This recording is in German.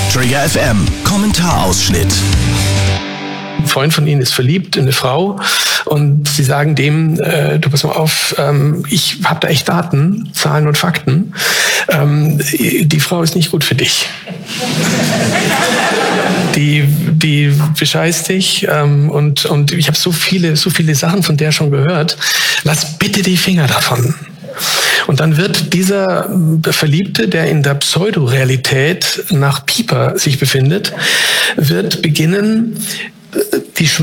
Trigger FM Kommentarausschnitt. Ein Freund von Ihnen ist verliebt in eine Frau und Sie sagen dem, du pass mal auf, ich habe da echt Daten, Zahlen und Fakten. Die Frau ist nicht gut für dich. Die bescheißt dich und ich habe so viele Sachen von der schon gehört. Lass bitte die Finger davon. Und dann wird dieser Verliebte, der in der Pseudorealität nach Pieper sich befindet, wird beginnen,